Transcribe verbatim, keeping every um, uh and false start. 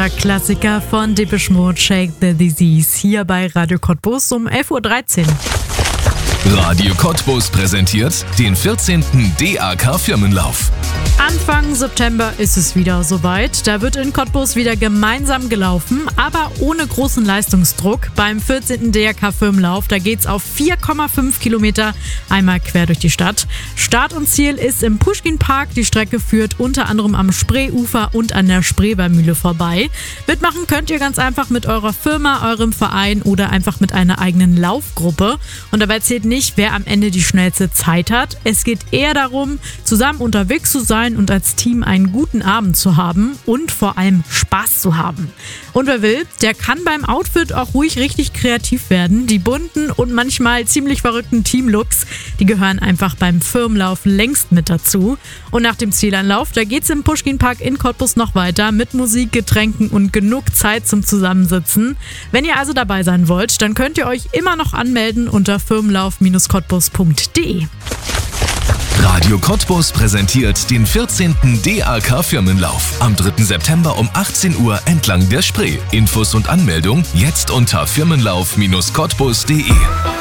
Klassiker von Depeche Mode, Shake the Disease, hier bei Radio Cottbus um elf Uhr dreizehn. Radio Cottbus präsentiert den vierzehnten D A K-Firmenlauf. Anfang September ist es wieder soweit. Da wird in Cottbus wieder gemeinsam gelaufen, aber ohne großen Leistungsdruck. Beim vierzehnten D A K-Firmenlauf, da geht's auf vier Komma fünf Kilometer einmal quer durch die Stadt. Start und Ziel ist im Puschkin-Park. Die Strecke führt unter anderem am Spreeufer und an der Spreebermühle vorbei. Mitmachen könnt ihr ganz einfach mit eurer Firma, eurem Verein oder einfach mit einer eigenen Laufgruppe. Und dabei zählt nicht, wer am Ende die schnellste Zeit hat. Es geht eher darum, zusammen unterwegs zu sein und als Team einen guten Abend zu haben und vor allem Spaß zu haben. Und wer will, der kann beim Outfit auch ruhig richtig kreativ werden. Die bunten und manchmal ziemlich verrückten Teamlooks, die gehören einfach beim Firmenlauf längst mit dazu. Und nach dem Zielanlauf, da geht's im Puschkin-Park in Cottbus noch weiter mit Musik, Getränken und genug Zeit zum Zusammensitzen. Wenn ihr also dabei sein wollt, dann könnt ihr euch immer noch anmelden unter firmenlauf Cottbus punkt de. Radio Cottbus präsentiert den vierzehnten D A K-Firmenlauf am dritten September um achtzehn Uhr entlang der Spree. Infos und Anmeldung jetzt unter firmenlauf Cottbus punkt de.